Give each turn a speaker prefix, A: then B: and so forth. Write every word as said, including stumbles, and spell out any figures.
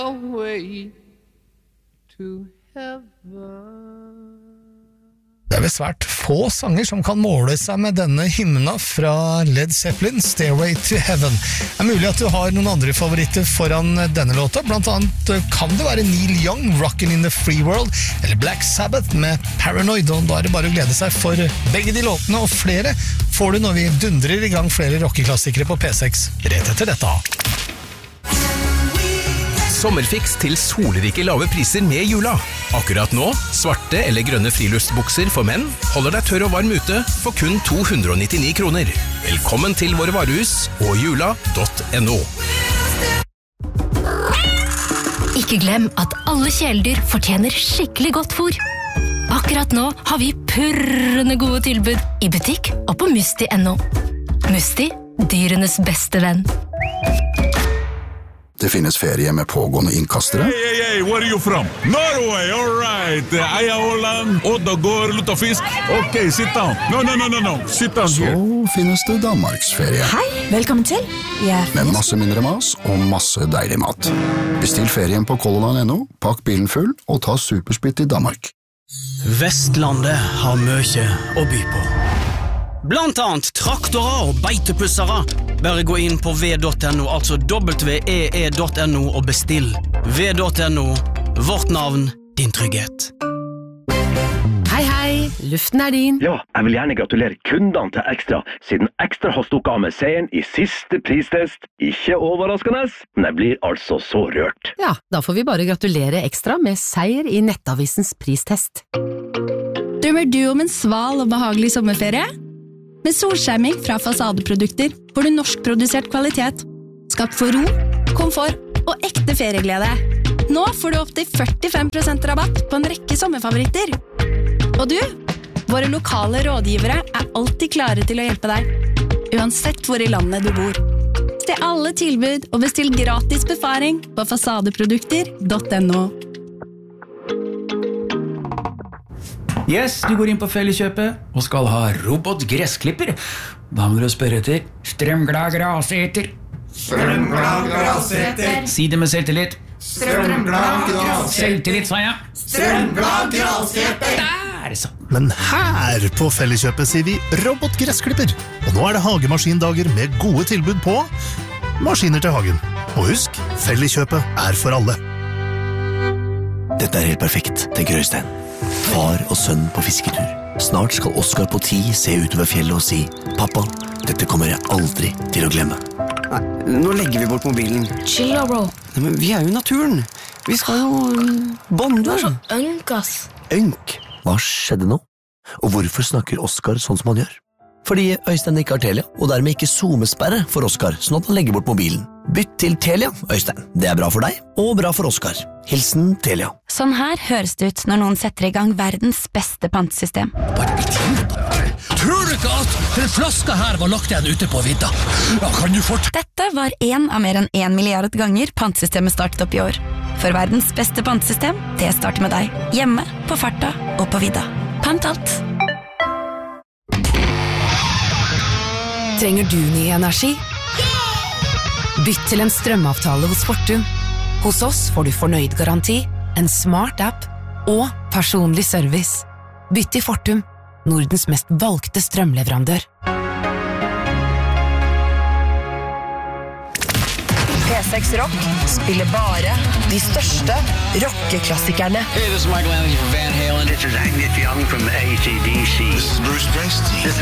A: away to heaven.
B: Det er vel svært få sanger som kan måle seg med denne hymna fra Led Zeppelin, Stairway to Heaven. Det er mulig at du har noen andre favoritter foran denne låta, blant annet kan det være Neil Young, Rockin' in the Free World, eller Black Sabbath med Paranoid, og da er det bare å glede seg for begge de låtene, og flere får du når vi dundrer i gang flere rockeklassikere på P seks rett etter dette.
C: Sommerfiks til solrike lave priser med Jula. Akkurat nå, svarte eller grønne friluftsbukser for menn holder deg tørr og varm ute for kun to hundre og nittini kroner. Velkommen til våre varehus og jula punktum no.
D: Ikke glem at alle kjæledyr fortjener skikkelig godt fôr. Akkurat nå har vi purrende gode tilbud i butikk og på Musti punktum no. Musti, dyrenes beste venn.
E: Det finnes ferie med pågående innkastere.
F: Hey, hey, hey, where are you from? Norway, all right. Eia Åland, Oddagård, lutefisk. Ok, sit down. No, no, no, no, no. Sit down here.
E: Så finnes det Danmarksferie.
G: Hei, velkommen til. Jeg
E: med masse mindre mas og masse deilig mat. Bestill ferien på Color Line punktum no, pakk bilen full og ta supersplitt i Danmark.
H: Vestlandet har mye å by på. Blant annet traktorer og beitepussere. Bare gå inn på v punktum no, altså w e e punktum no og bestill. v punktum no, vårt navn, din trygghet.
I: Hei, hei, luften er din.
J: Ja, jeg vil gjerne gratulere kundene til Ekstra, siden Ekstra har stukket av med seieren i siste pristest. Ikke overraskende, men jeg blir altså så rørt.
I: Ja, da får vi bare gratulere Ekstra med seier i Nettavisens pristest.
K: Drømmer du om en sval og behagelig sommerferie? Med solskjerming fra Fasadeprodukter får du norskprodusert kvalitet, skapt for ro, komfort og ekte ferieglede. Nå får du opp til førtifem prosent rabatt på en rekke sommerfavoritter. Og du, våre lokale rådgivere er alltid klare til å hjelpe deg, uansett hvor i landet du bor. Se alle tilbud og bestill gratis befaring på fasadeprodukter punktum no.
L: Yes, du går inn på Felleskjøpet og skal ha robotgressklipper. Da må du spørre etter strømglad graseter.
M: Strømglad graseter.
L: Si det med selvtillit.
M: Strømglad graseter.
L: Selvtillit, sa jeg.
M: Strømglad graseter.
L: Der, så.
N: Men her på Felleskjøpet sier vi robotgressklipper. Og nå er det hagemaskindager med gode tilbud på maskiner til hagen. Og husk, Felleskjøpet er for alle.
O: Dette er helt perfekt, tenker Øystein. Far og sønn på fisketur. Snart skal Oskar på ti se utover fjellet og si «Pappa, dette kommer jeg aldri til å glemme».
P: Nei, nå legger vi bort mobilen.
G: Chill da, bro.
P: Nei, men vi er jo i naturen. Vi skal jo bonde.
G: Du er så ønk, ass.
O: Ønk? Hva skjedde nå? Og hvorfor snakker Oskar sånn som han gjør? Fordi Øystein ikke har Telia, og dermed ikke zoomesperre for Oskar, sånn at han legger bort mobilen. Bytt til Telia, Øystein. Det er bra for deg, og bra for Oskar. Hilsen Telia.
Q: Sånn her høres det ut når noen setter i gang verdens beste pantesystem.
R: Tror du ikke at den flaska her var lagt igjen ute på vidda? Ja, kan du fort...
Q: Dette var en av mer enn en milliard ganger pantesystemet startet opp i år. For verdens beste pantesystem, det starter med deg. Hjemme, på farta og på vidda. Pant alt.
I: Trenger du ny energi? Bytt til en strømavtale hos Fortum. Hos oss får du fornøyd garanti, en smart app og personlig service. Bytt til Fortum, Nordens mest valgte strømleverandør.
S: P seks Rock spiller bare de største rockeklassikerne.
T: Hey, this is Michael Anthony from Van Halen. This is Angus Young from A C D C. This is Bruce Springsteen.